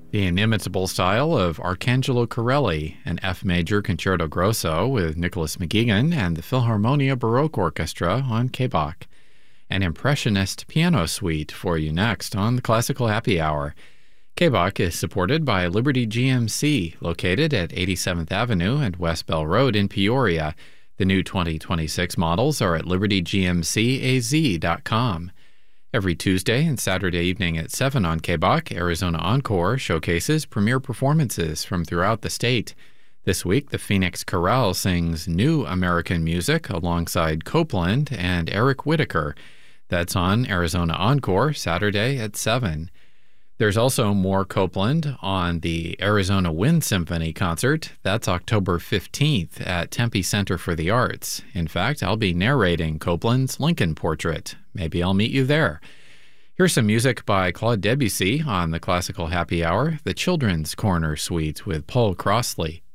The inimitable style of Arcangelo Corelli, an F major concerto grosso with Nicholas McGuigan and the Philharmonia Baroque Orchestra on KBOK. An Impressionist piano suite for you next on the Classical Happy Hour. KBOK is supported by Liberty GMC, located at 87th Avenue and West Bell Road in Peoria. The new 2026 models are at libertygmcaz.com. Every Tuesday and Saturday evening at 7 on KBOK, Arizona Encore showcases premier performances from throughout the state. This week, the Phoenix Chorale sings New American Music alongside Copeland and Eric Whitaker. That's on Arizona Encore, Saturday at 7. There's also more Copeland on the Arizona Wind Symphony concert. That's October 15th at Tempe Center for the Arts. In fact, I'll be narrating Copeland's Lincoln Portrait. Maybe I'll meet you there. Here's some music by Claude Debussy on the Classical Happy Hour, the Children's Corner Suite with Paul Crossley.